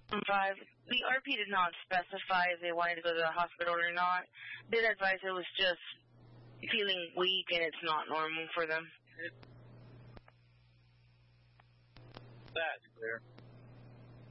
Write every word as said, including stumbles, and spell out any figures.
Five, the R P did not specify if they wanted to go to the hospital or not. Did advise it was just feeling weak and it's not normal for them. That's clear.